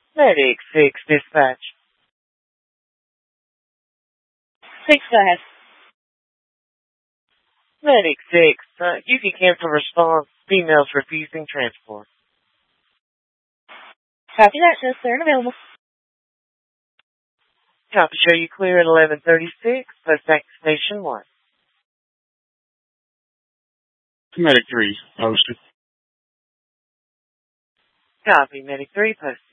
Medic 6, dispatch. 6, go ahead. Medic 6, you can cancel response. Females refusing transport. Copy that, just there and available. Copy, show you clear at 11:36. Let's back to station 1. Medic 3, posted. Copy, Medic 3, posted.